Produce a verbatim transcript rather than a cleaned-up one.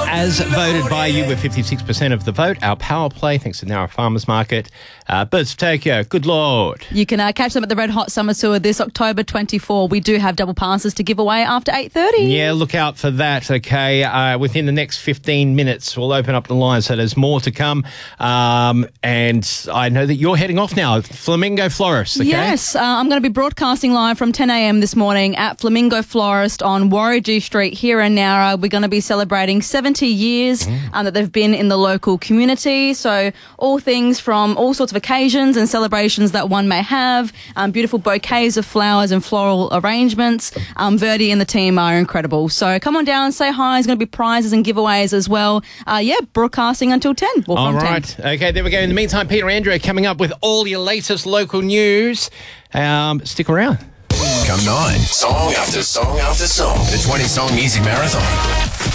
As voted by you with fifty-six percent of the vote, our power play, thanks to Nowra Farmers Market. Uh, Birds of Tokyo, good Lord. You can uh, catch them at the Red Hot Summer Tour this October twenty-fourth. We do have double passes to give away after eight thirty. Yeah, look out for that, okay? Uh, within the next fifteen minutes, we'll open up the line, so there's more to come. Um, and I know that you're heading off now, Flamingo Florist, okay? Yes, uh, I'm going to be broadcasting live from ten a.m. this morning at Flamingo Florist on Warragee Street here in Nowra. We're going to be celebrating seventy years mm. um, that they've been in the local community. So all things from all sorts of occasions and celebrations that one may have, um, beautiful bouquets of flowers and floral arrangements. Um, Verdi and the team are incredible. So come on down, say hi. There's going to be prizes and giveaways as well. Uh, yeah, broadcasting until ten. Or all from right. ten. Okay, there we go. In the meantime, Peter Andrew coming up with all your latest local news. Um, stick around. Come nine. Song after song after song. The twenty-song Easy Marathon.